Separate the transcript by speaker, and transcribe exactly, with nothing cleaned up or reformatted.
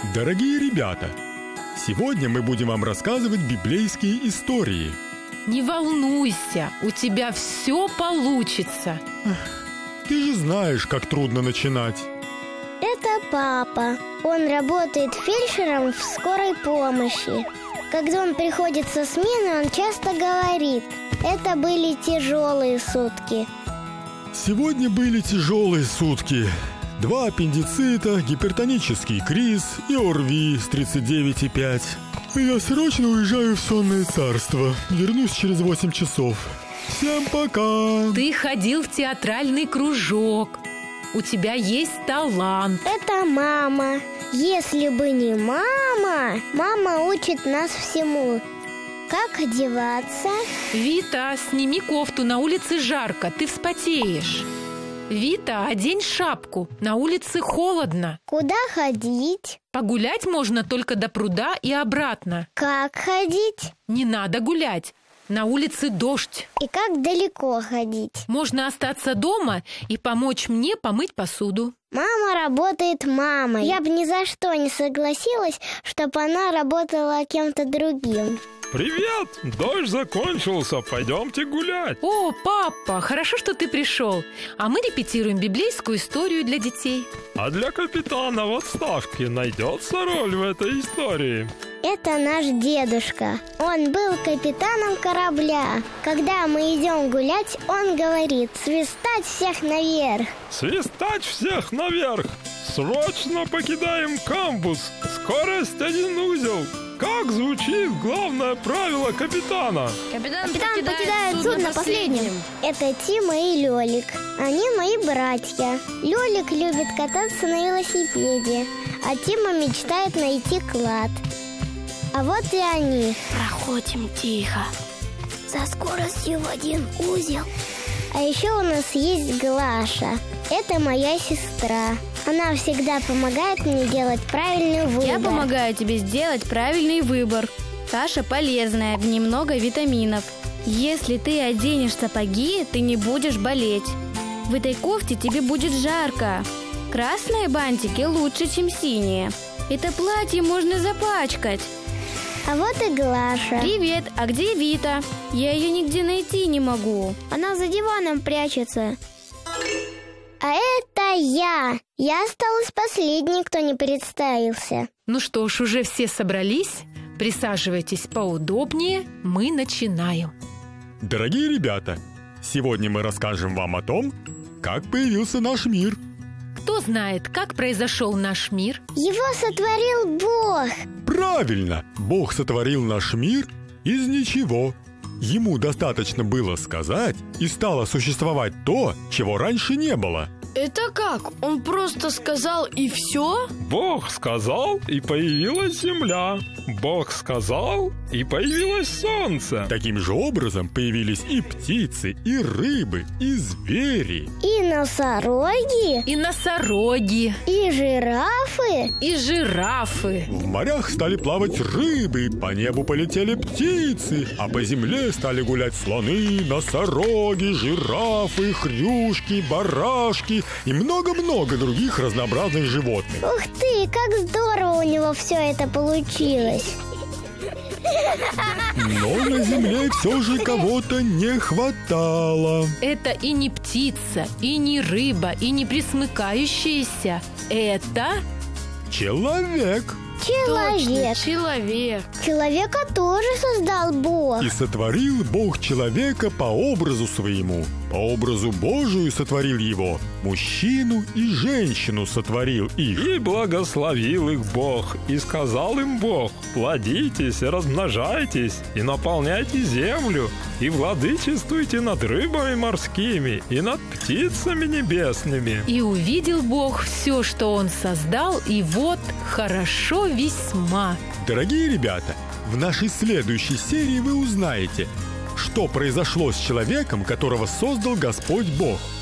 Speaker 1: Дорогие ребята, сегодня мы будем вам рассказывать библейские истории.
Speaker 2: Не волнуйся, у тебя все получится.
Speaker 1: Ты же знаешь, как трудно начинать.
Speaker 3: Это папа. Он работает фельдшером в скорой помощи. Когда он приходит со смены, он часто говорит: это были тяжелые сутки.
Speaker 1: Сегодня были тяжелые сутки. Два аппендицита, гипертонический криз и ОРВИ с тридцать девять и пять. Я срочно уезжаю в сонное царство. Вернусь через восемь часов. Всем пока!
Speaker 2: Ты ходил в театральный кружок. У тебя есть талант.
Speaker 3: Это мама. Если бы не мама, мама учит нас всему. Как одеваться?
Speaker 2: Вита, сними кофту, на улице жарко, ты вспотеешь. Вита, одень шапку, на улице холодно.
Speaker 3: Куда ходить?
Speaker 2: Погулять можно только до пруда и обратно.
Speaker 3: Как ходить?
Speaker 2: Не надо гулять, на улице дождь.
Speaker 3: И как далеко ходить?
Speaker 2: Можно остаться дома и помочь мне помыть посуду.
Speaker 3: Мама работает мамой. Я бы ни за что не согласилась, чтобы она работала кем-то другим.
Speaker 4: Привет! Дождь закончился, пойдемте гулять.
Speaker 2: О, папа, хорошо, что ты пришел. А мы репетируем библейскую историю для детей.
Speaker 4: А для капитана в отставке найдется роль в этой истории?
Speaker 3: Это наш дедушка. Он был капитаном корабля. Когда мы идем гулять, он говорит: свистать всех наверх.
Speaker 4: Свистать всех наверх! Срочно покидаем камбуз! Скорость один узел! Как звучит главное правило капитана?
Speaker 5: Капитан,
Speaker 3: Капитан
Speaker 5: покидает,
Speaker 3: покидает
Speaker 5: судно,
Speaker 3: судно последним. Это Тима и Лёлик. Они мои братья. Лёлик любит кататься на велосипеде, а Тима мечтает найти клад. А вот и они.
Speaker 5: Проходим тихо.
Speaker 3: За скоростью в один узел. А еще у нас есть Глаша. Это моя сестра. Она всегда помогает мне делать правильный выбор.
Speaker 5: Я помогаю тебе сделать правильный выбор. Каша полезная, в ней много витаминов. Если ты оденешь сапоги, ты не будешь болеть. В этой кофте тебе будет жарко. Красные бантики лучше, чем синие. Это платье можно запачкать.
Speaker 3: А вот и Глаша.
Speaker 5: Привет, а где Вита? Я ее нигде найти не могу.
Speaker 3: Она за диваном прячется. А это я. Я осталась последней, кто не представился.
Speaker 2: Ну что ж, уже все собрались? Присаживайтесь поудобнее, мы начинаем.
Speaker 1: Дорогие ребята, сегодня мы расскажем вам о том, как появился наш мир.
Speaker 2: Кто знает, как произошел наш мир?
Speaker 3: Его сотворил Бог.
Speaker 1: Правильно! Бог сотворил наш мир из ничего. Ему достаточно было сказать, и стало существовать то, чего раньше не было.
Speaker 6: Это как? Он просто сказал и все?
Speaker 4: Бог сказал, и появилась земля. Бог сказал, и появилось солнце.
Speaker 1: Таким же образом появились и птицы, и рыбы, и звери.
Speaker 3: И носороги.
Speaker 2: И носороги.
Speaker 3: И жирафы.
Speaker 2: И жирафы.
Speaker 1: В морях стали плавать рыбы, по небу полетели птицы, а по земле стали гулять слоны, носороги, жирафы, хрюшки, барашки и много-много других разнообразных животных.
Speaker 3: Ух ты, как здорово у него все это получилось.
Speaker 1: Но на земле все же кого-то не хватало.
Speaker 2: Это и не птица, и не рыба, и не пресмыкающаяся. Это...
Speaker 1: Человек.
Speaker 3: Человек.
Speaker 6: Человек.
Speaker 3: Человека тоже создал Бог.
Speaker 1: И сотворил Бог человека по образу своему. По образу Божию сотворил его. Мужчину и женщину сотворил их.
Speaker 4: И благословил их Бог, и сказал им Бог: плодитесь и размножайтесь, и наполняйте землю, и владычествуйте над рыбами морскими, и над птицами небесными.
Speaker 2: И увидел Бог все, что Он создал, и вот хорошо весьма.
Speaker 1: Дорогие ребята, в нашей следующей серии вы узнаете, что произошло с человеком, которого создал Господь Бог.